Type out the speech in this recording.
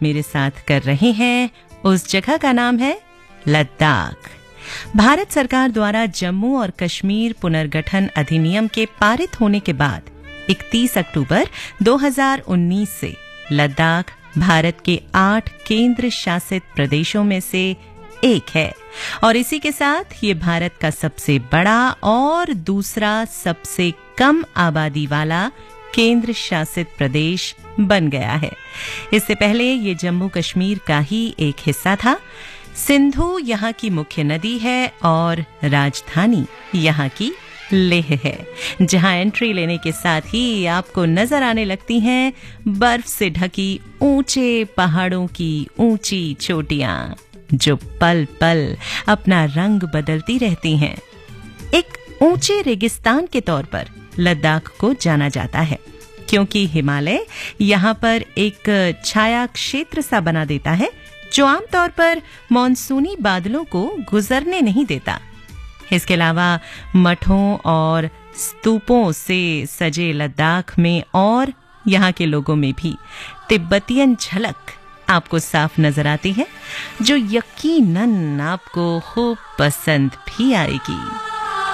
मेरे साथ कर रहे हैं, उस जगह का नाम है लद्दाख। भारत सरकार द्वारा जम्मू और कश्मीर पुनर्गठन अधिनियम के पारित होने के बाद 31 अक्टूबर 2019 से लद्दाख भारत के 8 केंद्र शासित प्रदेशों में से एक है और इसी के साथ ये भारत का सबसे बड़ा और दूसरा सबसे कम आबादी वाला केंद्र शासित प्रदेश बन गया है। इससे पहले ये जम्मू कश्मीर का ही एक हिस्सा था। सिंधु यहाँ की मुख्य नदी है और राजधानी यहाँ की लेह है, जहां एंट्री लेने के साथ ही आपको नजर आने लगती हैं बर्फ से ढकी ऊंचे पहाड़ों की ऊंची चोटियां, जो पल पल अपना रंग बदलती रहती हैं। एक ऊंचे रेगिस्तान के तौर पर लद्दाख को जाना जाता है, क्योंकि हिमालय यहाँ पर एक छाया क्षेत्र सा बना देता है, जो आमतौर पर मॉनसूनी बादलों को गुजरने नहीं देता। इसके अलावा मठों और स्तूपों से सजे लद्दाख में और यहाँ के लोगों में भी तिब्बतियन झलक आपको साफ नजर आती है, जो यकीनन आपको खूब पसंद भी आएगी।